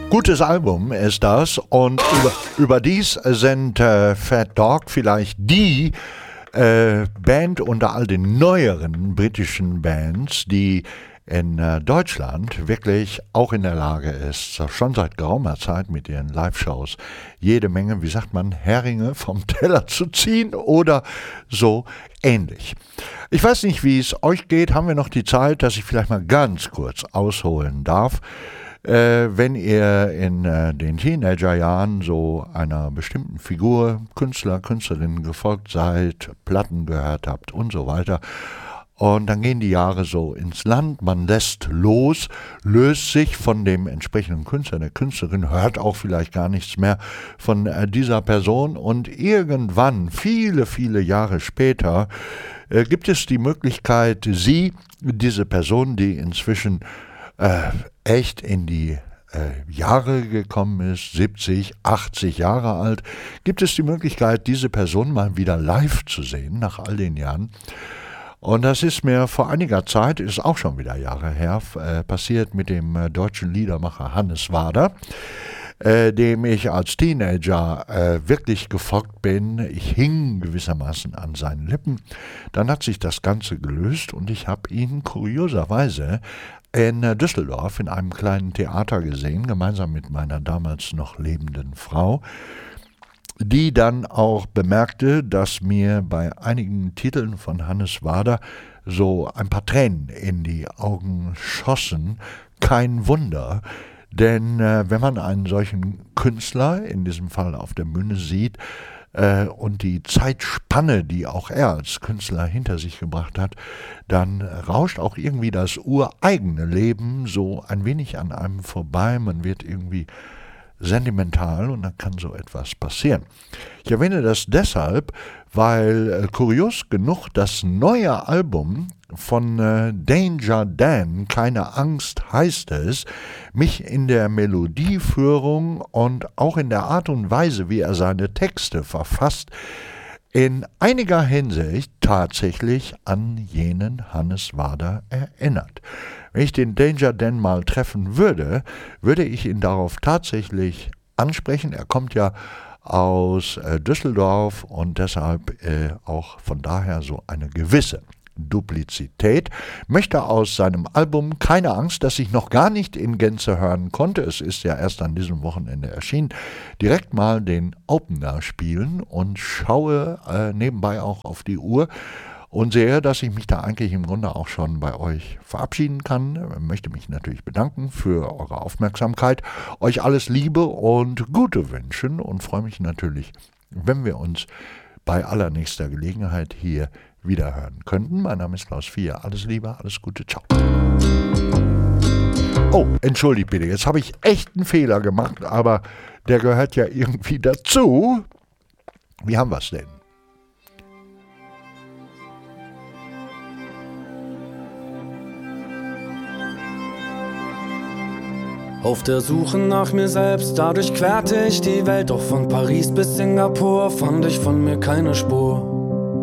Gutes Album ist das und überdies sind Fat Dog vielleicht die Band unter all den neueren britischen Bands, die in Deutschland wirklich auch in der Lage ist, schon seit geraumer Zeit mit ihren Live-Shows jede Menge, wie sagt man, Heringe vom Teller zu ziehen oder so ähnlich. Ich weiß nicht, wie es euch geht. Haben wir noch die Zeit, dass ich vielleicht mal ganz kurz ausholen darf? Wenn ihr in den Teenagerjahren so einer bestimmten Figur, Künstler, Künstlerin gefolgt seid, Platten gehört habt und so weiter, und dann gehen die Jahre so ins Land, man lässt los, löst sich von dem entsprechenden Künstler, der Künstlerin, hört auch vielleicht gar nichts mehr von dieser Person und irgendwann, viele, viele Jahre später, gibt es die Möglichkeit, diese Person, die inzwischen echt in die Jahre gekommen ist, 70, 80 Jahre alt, gibt es die Möglichkeit, diese Person mal wieder live zu sehen, nach all den Jahren. Und das ist mir vor einiger Zeit, ist auch schon wieder Jahre her, passiert mit dem deutschen Liedermacher Hannes Wader, dem ich als Teenager wirklich gefolgt bin. Ich hing gewissermaßen an seinen Lippen. Dann hat sich das Ganze gelöst und ich habe ihn kurioserweise in Düsseldorf in einem kleinen Theater gesehen, gemeinsam mit meiner damals noch lebenden Frau, die dann auch bemerkte, dass mir bei einigen Titeln von Hannes Wader so ein paar Tränen in die Augen schossen. Kein Wunder, denn wenn man einen solchen Künstler, in diesem Fall auf der Bühne, sieht und die Zeitspanne, die auch er als Künstler hinter sich gebracht hat, dann rauscht auch irgendwie das ureigene Leben so ein wenig an einem vorbei. Man wird irgendwie sentimental und dann kann so etwas passieren. Ich erwähne das deshalb, weil kurios genug das neue Album von Danger Dan, Keine Angst heißt es, mich in der Melodieführung und auch in der Art und Weise, wie er seine Texte verfasst, in einiger Hinsicht tatsächlich an jenen Hannes Wader erinnert. Wenn ich den Danger Dan mal treffen würde, würde ich ihn darauf tatsächlich ansprechen. Er kommt ja aus Düsseldorf und deshalb auch von daher so eine gewisse Duplizität, möchte aus seinem Album Keine Angst, das ich noch gar nicht in Gänze hören konnte, es ist ja erst an diesem Wochenende erschienen, direkt mal den Opener spielen und schaue nebenbei auch auf die Uhr und sehe, dass ich mich da eigentlich im Grunde auch schon bei euch verabschieden kann. Ich möchte mich natürlich bedanken für eure Aufmerksamkeit, euch alles Liebe und Gute wünschen und freue mich natürlich, wenn wir uns bei allernächster Gelegenheit hier wiederhören könnten. Mein Name ist Klaus Vier. Alles Liebe, alles Gute, ciao. Oh, entschuldigt bitte, jetzt habe ich echt einen Fehler gemacht, aber der gehört ja irgendwie dazu. Wie haben wir es denn? Auf der Suche nach mir selbst, dadurch querte ich die Welt, doch von Paris bis Singapur fand ich von mir keine Spur.